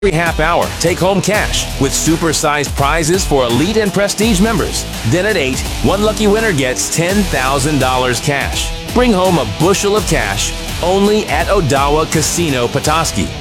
Every half hour, take home cash with super-sized prizes for Elite and Prestige members. Then at 8, one lucky winner gets $10,000 cash. Bring home a bushel of cash only at Odawa Casino Petoskey.